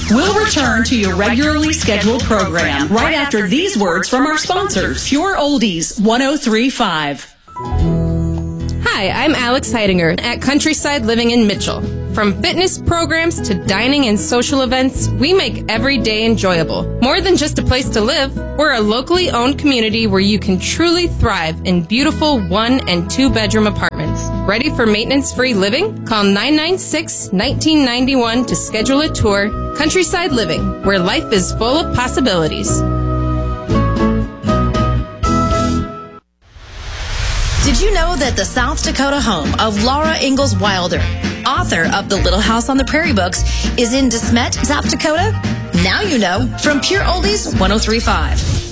We'll return to your regularly scheduled program right after these words from our sponsors, Pure Oldies 103.5. Hi, I'm Alex Heidinger at Countryside Living in Mitchell. From fitness programs to dining and social events, we make every day enjoyable. More than just a place to live, we're a locally owned community where you can truly thrive in beautiful 1- and 2-bedroom apartments. Ready for maintenance-free living? Call 996-1991 to schedule a tour. Countryside Living, where life is full of possibilities. Did you know that the South Dakota home of Laura Ingalls Wilder, author of The Little House on the Prairie books, is in De Smet, South Dakota? Now you know, from Pure Oldies 103.5.